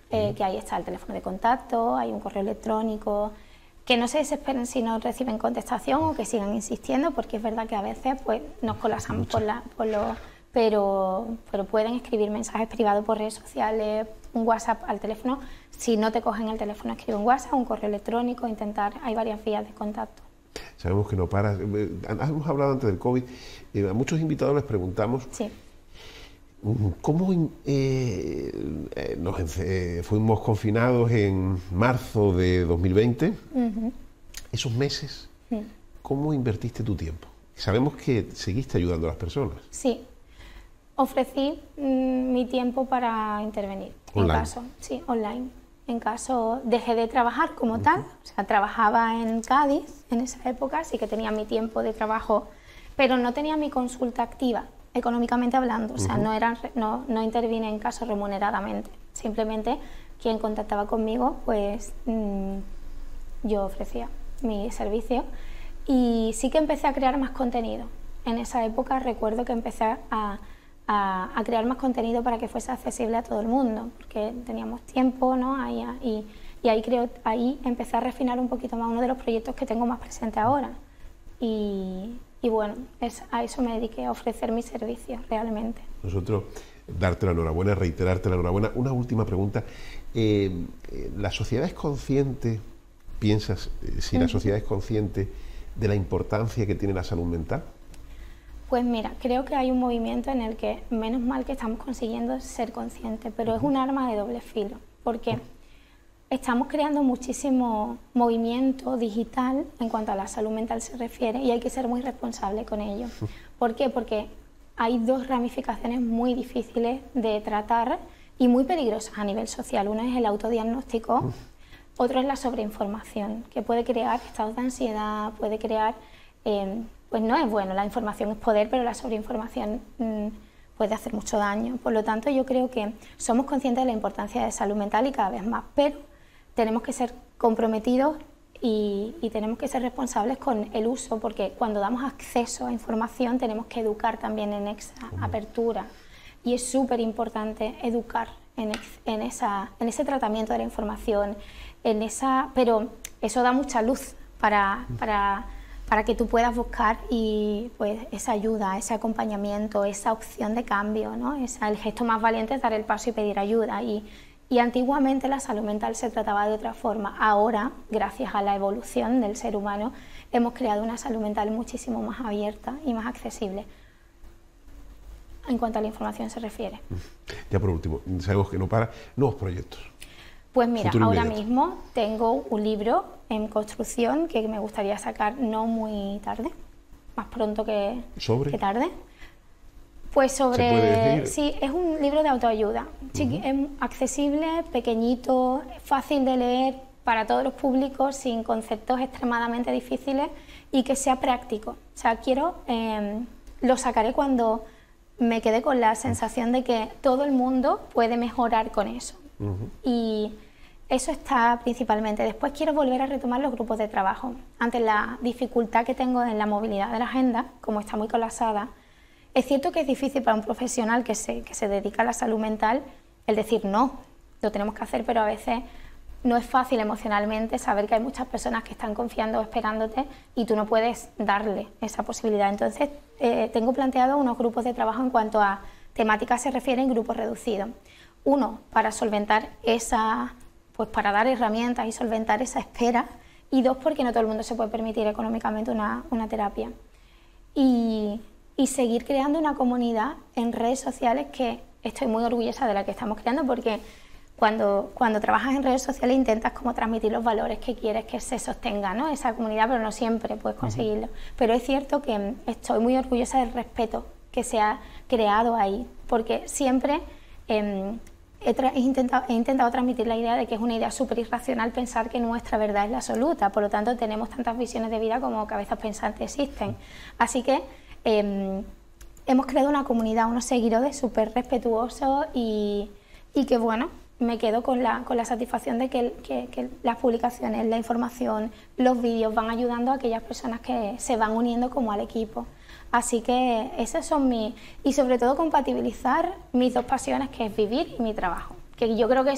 que ahí está el teléfono de contacto, hay un correo electrónico, que no se desesperen si no reciben contestación o que sigan insistiendo, porque es verdad que a veces pues nos colapsamos pero pueden escribir mensajes privados por redes sociales, un WhatsApp al teléfono. Si no te cogen el teléfono, escribe un WhatsApp, un correo electrónico, hay varias vías de contacto. Sabemos que no para. Hemos hablado antes del COVID, a muchos invitados les preguntamos sí. ¿Cómo fuimos confinados en marzo de 2020? Esos meses, ¿cómo invertiste tu tiempo? Sabemos que seguiste ayudando a las personas. Sí, ofrecí mi tiempo para intervenir. Online. Online. En caso, dejé de trabajar como tal, o sea, trabajaba en Cádiz en esa época, sí que tenía mi tiempo de trabajo, pero no tenía mi consulta activa, económicamente hablando, o sea, no intervine en caso remuneradamente, simplemente quien contactaba conmigo, pues yo ofrecía mi servicio y sí que empecé a crear más contenido. En esa época recuerdo que empecé a crear más contenido para que fuese accesible a todo el mundo, porque teníamos tiempo, ¿no? Y ahí empecé a refinar un poquito más uno de los proyectos que tengo más presente ahora. Y bueno, a eso me dediqué, a ofrecer mis servicios realmente. Nosotros darte la enhorabuena, reiterarte la enhorabuena. Una última pregunta. ¿La sociedad es consciente, piensas, si la sociedad es consciente de la importancia que tiene la salud mental? Pues mira, creo que hay un movimiento en el que, menos mal que estamos consiguiendo ser conscientes, pero es un arma de doble filo, porque estamos creando muchísimo movimiento digital en cuanto a la salud mental se refiere y hay que ser muy responsable con ello. ¿Por qué? Porque hay dos ramificaciones muy difíciles de tratar y muy peligrosas a nivel social. Una es el autodiagnóstico, otro es la sobreinformación, que puede crear estados de ansiedad, puede crear... pues no es bueno, la información es poder, pero la sobreinformación puede hacer mucho daño. Por lo tanto, yo creo que somos conscientes de la importancia de la salud mental y cada vez más, pero tenemos que ser comprometidos y tenemos que ser responsables con el uso, porque cuando damos acceso a información tenemos que educar también en esa apertura y es súper importante educar en ese tratamiento de la información, pero eso da mucha luz para que tú puedas buscar y pues esa ayuda, ese acompañamiento, esa opción de cambio, ¿no? El gesto más valiente es dar el paso y pedir ayuda. Y antiguamente la salud mental se trataba de otra forma. Ahora, gracias a la evolución del ser humano, hemos creado una salud mental muchísimo más abierta y más accesible en cuanto a la información se refiere. Ya por último, sabemos que no para, nuevos proyectos. Pues mira, ahora mismo tengo un libro en construcción que me gustaría sacar no muy tarde, más pronto que tarde. Pues sobre... Sí, es un libro de autoayuda, es accesible, pequeñito, fácil de leer para todos los públicos, sin conceptos extremadamente difíciles y que sea práctico. O sea, lo sacaré cuando me quede con la sensación de que todo el mundo puede mejorar con eso. Y eso está principalmente. Después quiero volver a retomar los grupos de trabajo. Ante la dificultad que tengo en la movilidad de la agenda, como está muy colapsada, es cierto que es difícil para un profesional que se dedica a la salud mental el decir no, lo tenemos que hacer, pero a veces no es fácil emocionalmente saber que hay muchas personas que están confiando o esperándote y tú no puedes darle esa posibilidad. Entonces, tengo planteado unos grupos de trabajo en cuanto a temáticas se refiere en grupos reducidos. Uno, para solventar para dar herramientas y solventar esa espera, y dos, porque no todo el mundo se puede permitir económicamente una terapia. Y seguir creando una comunidad en redes sociales que estoy muy orgullosa de la que estamos creando, porque cuando trabajas en redes sociales intentas como transmitir los valores que quieres que se sostenga, ¿no? Esa comunidad, pero no siempre puedes conseguirlo. Pero es cierto que estoy muy orgullosa del respeto que se ha creado ahí, porque siempre he intentado transmitir la idea de que es una idea súper irracional pensar que nuestra verdad es la absoluta, por lo tanto tenemos tantas visiones de vida como cabezas pensantes existen. Así que hemos creado una comunidad, unos seguidores súper respetuosos y que bueno, me quedo con la satisfacción de que las publicaciones, la información, los vídeos van ayudando a aquellas personas que se van uniendo como al equipo. Así que esas son y sobre todo compatibilizar mis dos pasiones, que es vivir y mi trabajo, que yo creo que